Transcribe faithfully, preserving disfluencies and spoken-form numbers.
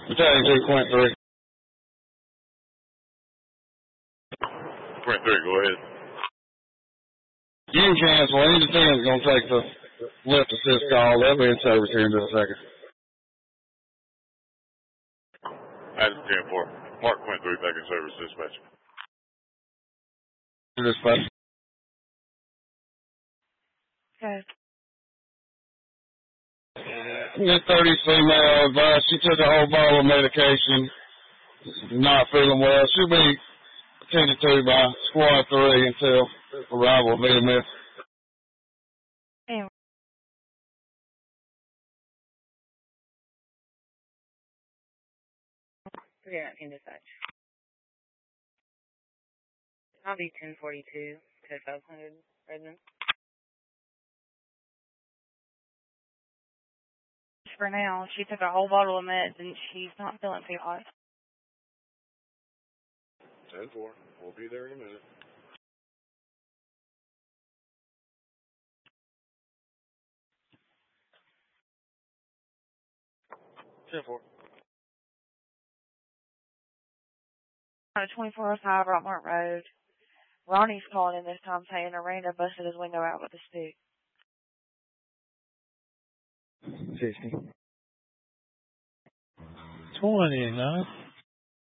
thirty-two point three. Point three, go ahead. You can cancel. Any ten is going to take the lift assist call. They'll be in service here in just a second. Item ten four. Mark point three back in service, dispatch. Dispatch. Okay. This thirty female advice. She took a whole bottle of medication. Not feeling well. She'll be attended to by squad three until arrival of E M S. Anyway. three nineteen dispatch. I'll be ten forty-two to five hundred residents. For now, she took a whole bottle of meds and she's not feeling too hot. ten four. We'll be there in a minute. ten four. On twenty-four oh five Rockmart Road. Ronnie's calling in this time saying Arena busted his window out with a stick. fifty. twenty-nine.